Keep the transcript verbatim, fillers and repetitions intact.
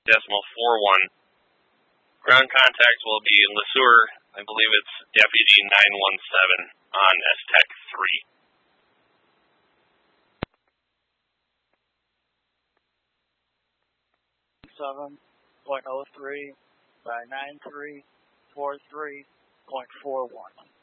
decimal four one. Ground contact will be LeSueur, I believe it's Deputy nine one seven on S TEC three. seven point oh three by nine three four three point four one.